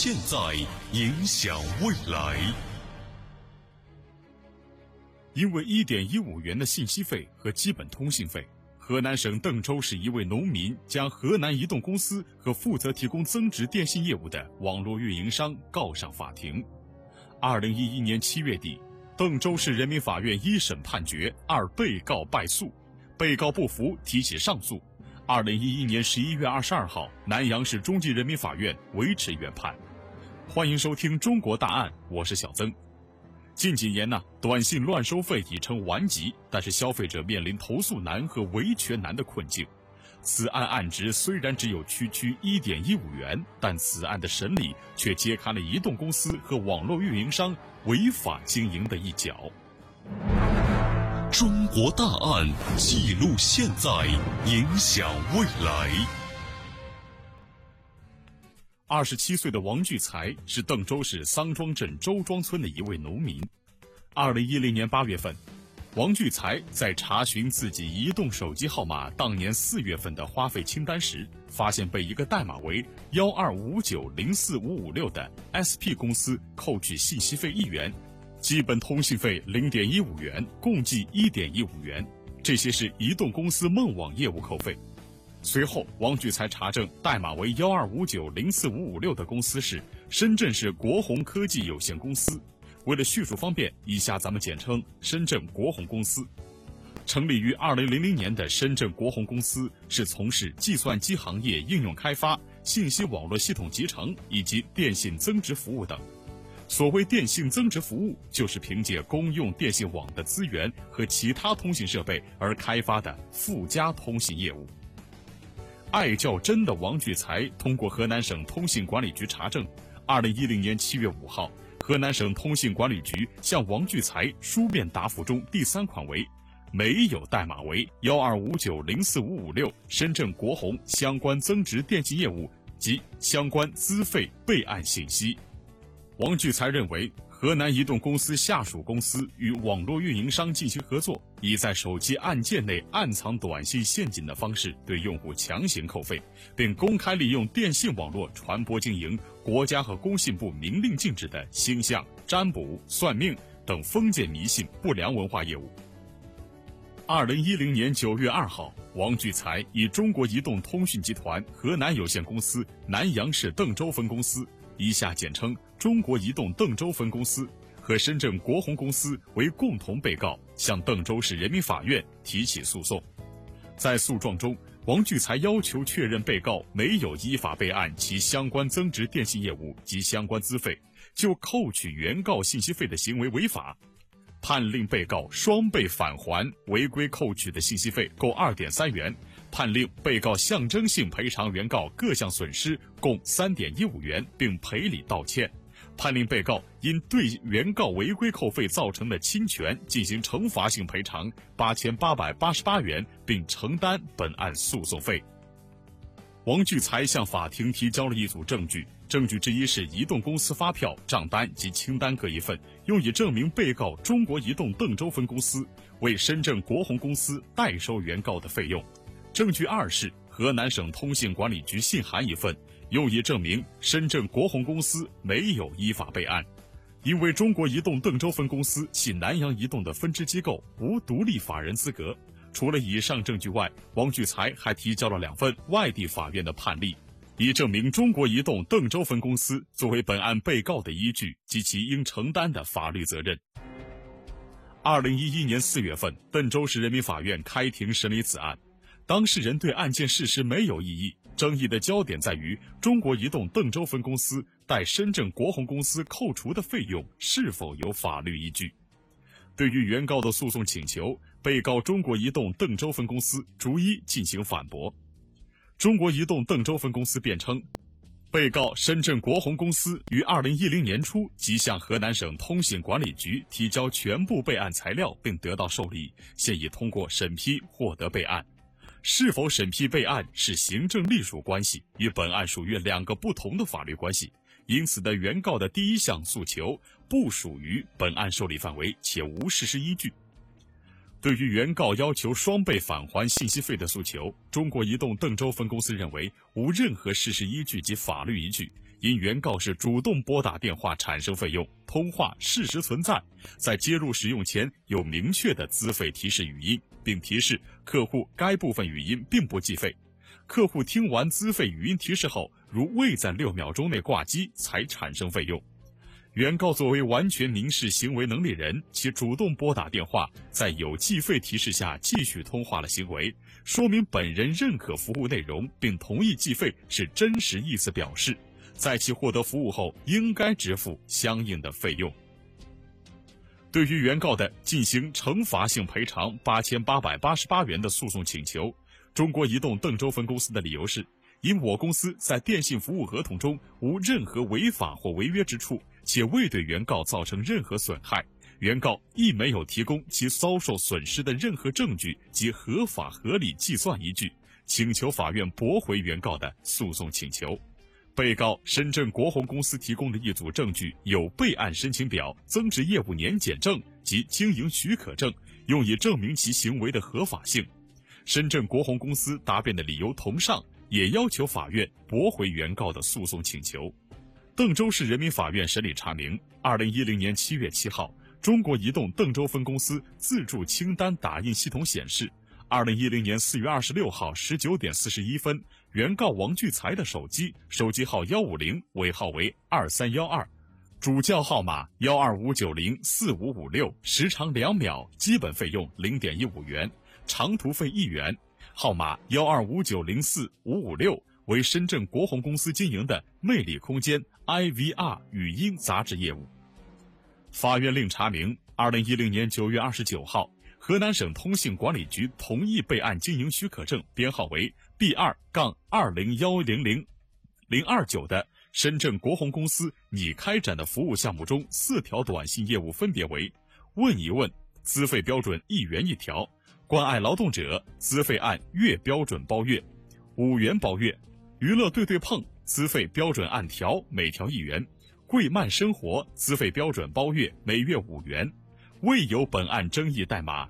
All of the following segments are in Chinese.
现在，影响未来。因为1.15元的信息费和基本通信费，河南省邓州市一位农民将河南移动公司和负责提供增值电信业务的网络运营商告上法庭。2011年7月底，邓州市人民法院一审判决2被告败诉，被告不服提起上诉。2011年11月22号，南阳市中级人民法院维持原判。欢迎收听中国大案，我是小曾。近几年短信乱收费已成顽疾，但是消费者面临投诉难和维权难的困境。此案案值虽然只有区1.15元，但此案的审理却揭开了移动公司和网络运营商违法经营的一角。中国大案，记录现在，影响未来。27岁的王聚才是邓州市桑庄镇周庄村的一位农民。2010年8月份，王聚才在查询自己移动手机号码当年4月份的花费清单时，发现被一个代码为125904556的 SP 公司扣取信息费1元，基本通信费0.15元，共计1.15元。这些是移动公司梦网业务扣费。随后，王聚才查证代码为125904556的公司是深圳市国鸿科技有限公司。为了叙述方便，以下咱们简称深圳国鸿公司。成立于2000年的深圳国鸿公司是从事计算机行业应用开发、信息网络系统集成以及电信增值服务等。所谓电信增值服务，就是凭借公用电信网的资源和其他通信设备而开发的附加通信业务。爱较真的王聚才通过河南省通信管理局查证，2010年7月5号，河南省通信管理局向王聚才书面答复中第3款为没有代码为125904556深圳国鸿相关增值电信业务及相关资费备案信息。王聚才认为，河南移动公司下属公司与网络运营商进行合作，以在手机按键内暗藏短信陷阱的方式对用户强行扣费，并公开利用电信网络传播经营国家和工信部明令禁止的星象、占卜、算命等封建迷信不良文化业务。2010年9月2号，王聚才以中国移动通讯集团河南有限公司南阳市邓州分公司（以下简称中国移动邓州分公司）和深圳国鸿公司为共同被告，向邓州市人民法院提起诉讼。在诉状中，王聚才要求确认被告没有依法备案其相关增值电信业务及相关资费，就扣取原告信息费的行为违法，判令被告双倍返还违规扣取的信息费共2.3元，判令被告象征性赔偿原告各项损失共3.15元，并赔礼道歉，判令被告因对原告违规扣费造成的侵权进行惩罚性赔偿8888元，并承担本案诉讼费。王聚才向法庭提交了一组证据，证据之一是移动公司发票、账单及清单各一份，用以证明被告中国移动邓州分公司为深圳国鸿公司代收原告的费用。证据2是河南省通信管理局信函一份，用以证明深圳国鸿公司没有依法备案。因为中国移动邓州分公司系南阳移动的分支机构，无独立法人资格。除了以上证据外，王聚才还提交了2份外地法院的判例，以证明中国移动邓州分公司作为本案被告的依据及其应承担的法律责任。2011年4月份，邓州市人民法院开庭审理此案。当事人对案件事实没有异议，争议的焦点在于中国移动邓州分公司代深圳国鸿公司扣除的费用是否有法律依据。对于原告的诉讼请求，被告中国移动邓州分公司逐一进行反驳。中国移动邓州分公司辩称，被告深圳国鸿公司于2010年初即向河南省通信管理局提交全部备案材料并得到受理，现已通过审批获得备案。是否审批备案是行政隶属关系，与本案属于2个不同的法律关系，因此的原告的第1项诉求不属于本案受理范围，且无事实依据。对于原告要求双倍返还信息费的诉求，中国移动邓州分公司认为无任何事实依据及法律依据， 因原告是主动拨打电话产生费用，通话事实存在，在接入使用前有明确的资费提示语音，并提示客户该部分语音并不计费。客户听完资费语音提示后，如未在6秒钟内挂机，才产生费用。原告作为完全民事行为能力人，其主动拨打电话，在有计费提示下继续通话的行为，说明本人认可服务内容并同意计费是真实意思表示，在其获得服务后应该支付相应的费用。对于原告的进行惩罚性赔偿8888元的诉讼请求，中国移动邓州分公司的理由是，因我公司在电信服务合同中无任何违法或违约之处，且未对原告造成任何损害，原告亦没有提供其遭受损失的任何证据及合法合理计算依据，请求法院驳回原告的诉讼请求。被告深圳国鸿公司提供的一组证据有备案申请表、增值业务年检证及经营许可证，用以证明其行为的合法性。深圳国鸿公司答辩的理由同上，也要求法院驳回原告的诉讼请求。邓州市人民法院审理查明，2010年7月7号，中国移动邓州分公司自助清单打印系统显示，2010年4月26号19点41分，原告王聚财的手机号150，尾号为2312，主叫号码125904556，时长2秒，基本费用0.15元，长途费1元，号码125904556，为深圳国鸿公司经营的魅力空间 IVR 语音杂志业务。法院另查明，2010年9月29号，河南省通信管理局同意备案经营许可证编号为 B2-2010029的深圳国鸿公司拟开展的服务项目中4条短信业务分别为：问一问，资费标准1元1条；关爱劳动者，资费按月标准包月，5元包月；娱乐对对碰，资费标准按条，每条1元；贵漫生活，资费标准包月，每月5元。未有本案争议代码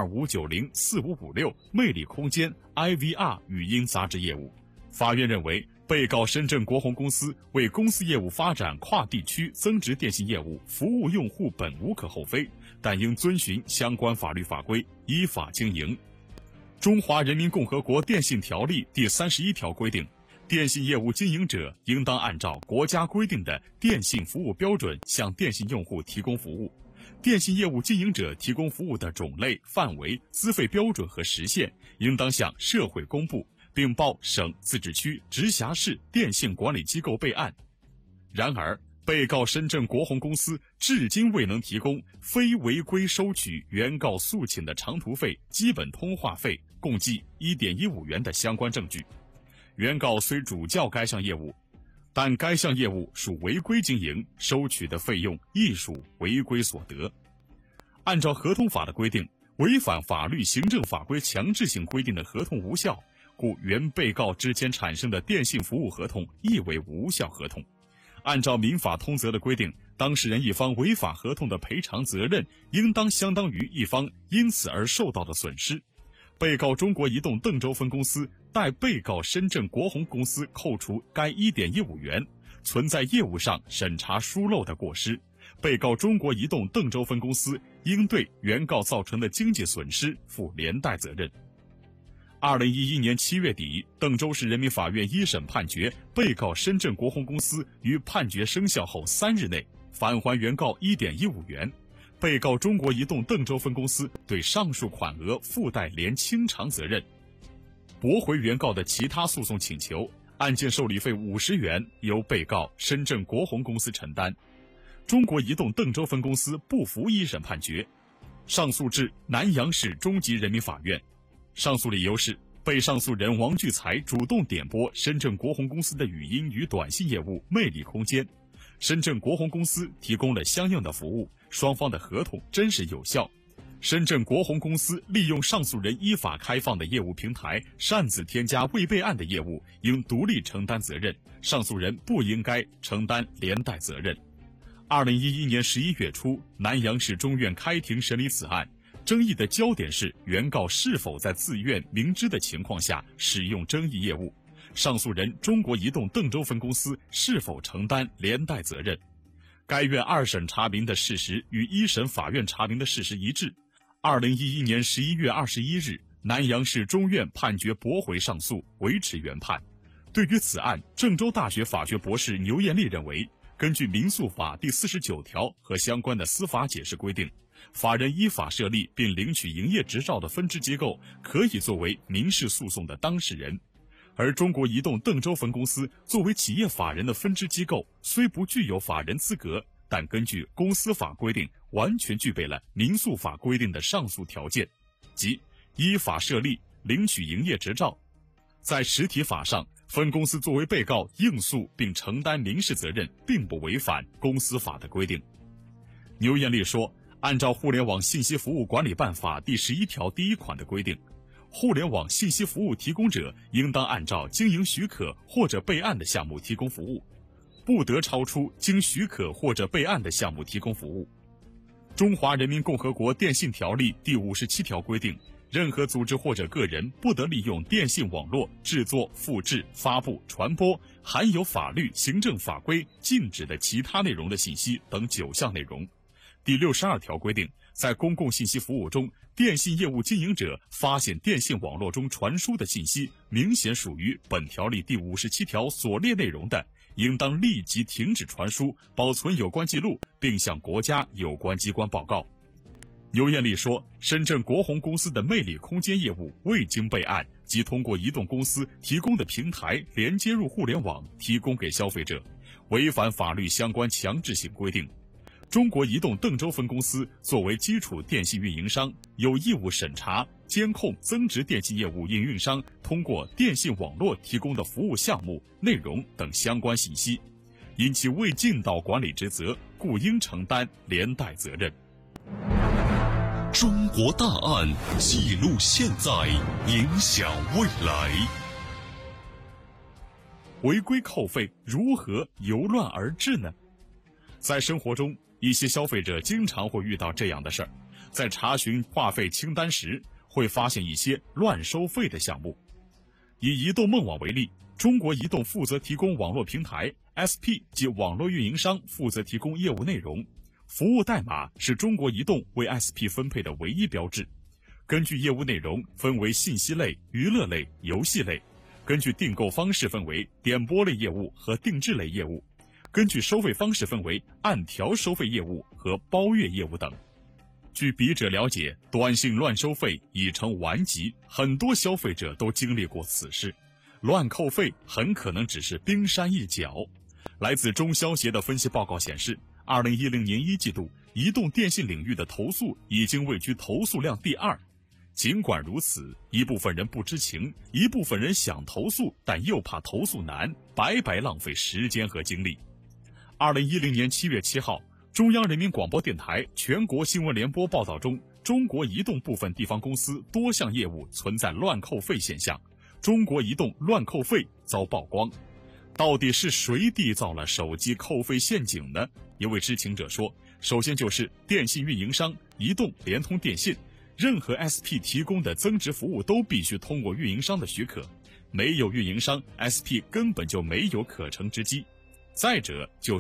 125904556魅力空间 IVR 语音杂志业务。法院认为，被告深圳国鸿公司为公司业务发展跨地区增值电信业务服务用户本无可厚非，但应遵循相关法律法规，依法经营。中华人民共和国电信条例第31条规定，电信业务经营者应当按照国家规定的电信服务标准向电信用户提供服务。电信业务经营者提供服务的种类、范围、资费标准和时限，应当向社会公布，并报省、自治区、直辖市电信管理机构备案。然而，被告深圳国鸿公司至今未能提供非违规收取原告诉请的长途费、基本通话费共计1.15元的相关证据。原告虽主叫该项业务，但该项业务属违规经营，收取的费用亦属违规所得。按照合同法的规定，违反法律、行政法规强制性规定的合同无效，故原被告之间产生的电信服务合同亦为无效合同。按照民法通则的规定，当事人一方违法合同的赔偿责任应当相当于一方因此而受到的损失。被告中国移动邓州分公司代被告深圳国鸿公司扣除该1.15元，存在业务上审查疏漏的过失，被告中国移动邓州分公司应对原告造成的经济损失负连带责任。2011年7月底，邓州市人民法院一审判决被告深圳国鸿公司于判决生效后3日内返还原告1.15元。被告中国移动邓州分公司对上述款额附带连清偿责任。驳回原告的其他诉讼请求，案件受理费50元由被告深圳国鸿公司承担。中国移动邓州分公司不服一审判决，上诉至南阳市中级人民法院。上诉理由是，被上诉人王聚财主动点拨深圳国鸿公司的语音与短信业务魅力空间，深圳国鸿公司提供了相应的服务，双方的合同真实有效。深圳国鸿公司利用上诉人依法开放的业务平台擅自添加未备案的业务，应独立承担责任，上诉人不应该承担连带责任。2011年11月初，南阳市中院开庭审理此案，争议的焦点是原告是否在自愿明知的情况下使用争议业务。 上诉人中国移动邓州分公司是否承担连带责任。该院二审查明的事实与一审法院查明的事实一致。2011年11月21日，南阳市中院判决驳回上诉，维持原判。对于此案，郑州大学法学博士牛艳丽认为，根据民诉法第49条和相关的司法解释规定，法人依法设立并领取营业执照的分支机构可以作为民事诉讼的当事人，而中国移动邓州分公司作为企业法人的分支机构，虽不具有法人资格，但根据公司法规定，完全具备了民诉法规定的上诉条件，即依法设立、领取营业执照。在实体法上，分公司作为被告应诉并承担民事责任，并不违反公司法的规定。牛艳丽说，按照《互联网信息服务管理办法》第11条第1款的规定，互联网信息服务提供者应当按照经营许可或者备案的项目提供服务，不得超出经许可或者备案的项目提供服务。中华人民共和国电信条例第57条规定，任何组织或者个人不得利用电信网络制作、复制、发布、传播含有法律、行政法规禁止的其他内容的信息等9项内容。第62条规定，在公共信息服务中，电信业务经营者发现电信网络中传输的信息明显属于本条例第57条所列内容的，应当立即停止传输，保存有关记录，并向国家有关机关报告。牛艳丽说，深圳国鸿公司的魅力空间业务未经备案，即通过移动公司提供的平台连接入互联网提供给消费者，违反法律相关强制性规定。中国移动邓州分公司作为基础电信运营商，有义务审查、监控增值电信业务营运商通过电信网络提供的服务项目、内容等相关信息，因其未尽到管理职责，故应承担连带责任。 中国大案记录现在，影响未来。 违规扣费如何由乱而治呢？在生活中，一些消费者经常会遇到这样的事儿，在查询话费清单时，会发现一些乱收费的项目。以移动梦网为例，中国移动负责提供网络平台 ，SP 即网络运营商负责提供业务内容。服务代码是中国移动为 SP 分配的唯一标志。根据业务内容分为信息类、娱乐类、游戏类；根据订购方式分为点播类业务和定制类业务；根据收费方式分为按条收费业务和包月业务等。据笔者了解，短信乱收费已成顽疾，很多消费者都经历过此事。乱扣费很可能只是冰山一角。来自中消协的分析报告显示，2010年1季度，移动电信领域的投诉已经位居投诉量第2。尽管如此，一部分人不知情，一部分人想投诉，但又怕投诉难，白白浪费时间和精力。2010年7月7号，中央人民广播电台全国新闻联播报道中，中国移动部分地方公司多项业务存在乱扣费现象，中国移动乱扣费遭曝光。到底是谁缔造了手机扣费陷阱呢？一位知情者说，首先就是电信运营商移动、联通、电信，任何 SP 提供的增值服务都必须通过运营商的许可，没有运营商 SP 根本就没有可乘之机。再者就是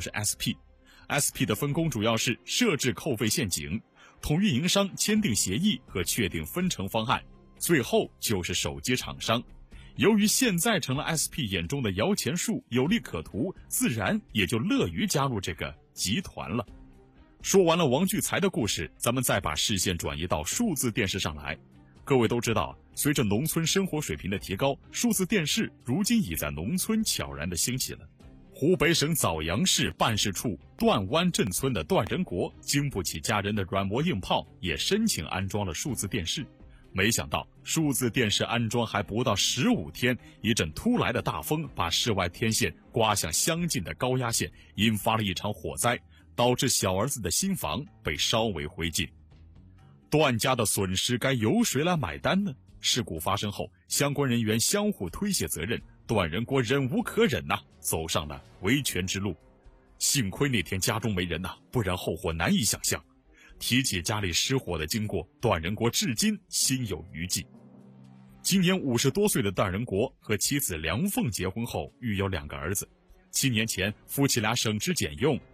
SP 的分工主要是设置扣费陷阱，同运营商签订协议和确定分成方案，最后就是手机厂商。由于现在成了 SP 眼中的摇钱树，有利可图，自然也就乐于加入这个集团了。说完了王聚财的故事，咱们再把视线转移到数字电视上来。各位都知道，随着农村生活水平的提高，数字电视如今已在农村悄然地兴起了。湖北省枣阳市办事处段湾镇村的段仁国经不起家人的软磨硬泡，也申请安装了数字电视。没想到数字电视安装还不到15天，一阵突来的大风把室外天线刮向相近的高压线，引发了一场火灾，导致小儿子的新房被烧为灰烬。段家的损失该由谁来买单呢？事故发生后，相关人员相互推卸责任，段仁国忍无可忍走上了维权之路。幸亏那天家中没人不然后果难以想象。提起家里失火的经过，段仁国至今心有余悸。 今年50多岁的段仁国和妻子梁凤结婚后育有2个儿子。7年前，夫妻俩省吃俭用